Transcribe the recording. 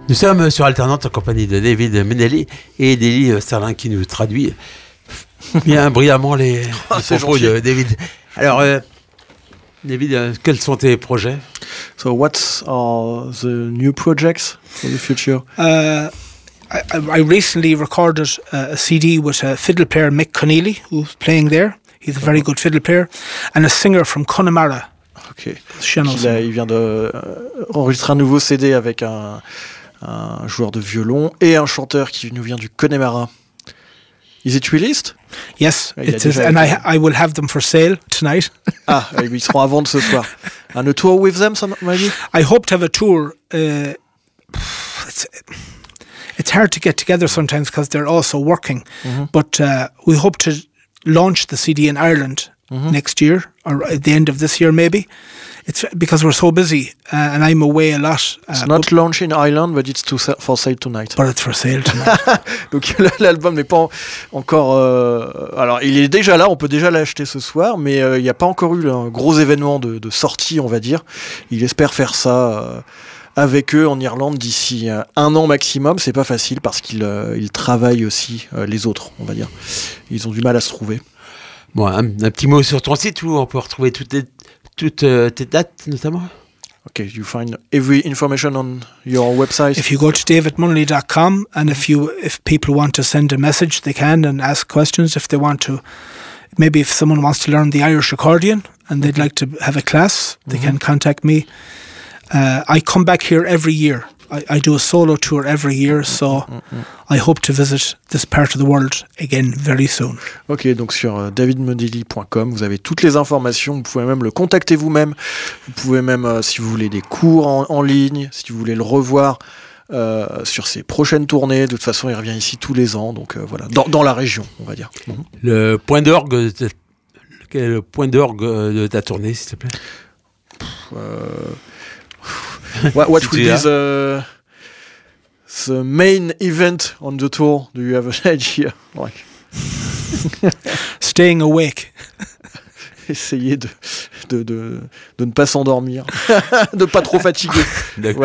Nous sommes sur Alternante en compagnie de David Menelli et d'Élie Serlin qui nous traduit bien brillamment les propos de David. Alors, David, quels sont tes projets? So what are the new projects for the future? I recently recorded a CD with a fiddle player, Mick Conneely, who's playing there. He's a very good fiddle player. And a singer from Connemara. Ok. Il vient d'enregistrer un nouveau CD avec un joueur de violon et un chanteur qui nous vient du Connemara. Is it released? Yes, it is, and I will have them for sale tonight. Ils seront à vendre ce soir. And a tour with them, maybe? I hope to have a tour. It's hard to get together sometimes because they're also working. Mm-hmm. But we hope to launch the CD in Ireland next year, or at the end of this year maybe. It's because we're so busy and I'm away a lot. It's not launched in Ireland, but it's for sale tonight. But it's for sale tonight. Donc l'album n'est pas encore... alors il est déjà là, on peut déjà l'acheter ce soir, mais il n'y a pas encore eu un gros événement de sortie, on va dire. Il espère faire ça... avec eux en Irlande d'ici 1 an maximum. C'est pas facile parce qu'ils travaillent aussi les autres, on va dire. Ils ont du mal à se trouver. Bon, un petit mot sur ton site où on peut retrouver toutes tes dates notamment. Okay, you find every information on your website. If you go to davidmunley.com and if people want to send a message, they can, and ask questions if they want to. Maybe if someone wants to learn the Irish accordion and they'd like to have a class, they can contact me. I come back here every year. I do a solo tour every year, so I hope to visit this part of the world again very soon. Ok, donc sur davidmenelli.com, vous avez toutes les informations. Vous pouvez même le contacter vous-même. Vous pouvez même, si vous voulez des cours en ligne, si vous voulez le revoir sur ses prochaines tournées. De toute façon, il revient ici tous les ans, donc voilà, dans la région, on va dire. Le point d'orgue de ta tournée, s'il te plaît? What will be the main event on the tour? Do you have an idea? Like staying awake. Essayer de ne pas s'endormir, de pas trop fatiguer.